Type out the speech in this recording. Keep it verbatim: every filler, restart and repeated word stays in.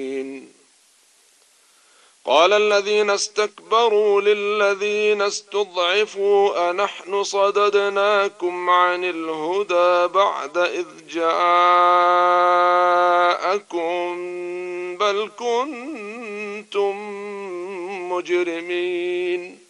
قال الذين استكبروا للذين استضعفوا أنحن صددناكم عن الهدى بعد إذ جاءكم بل كنتم مجرمين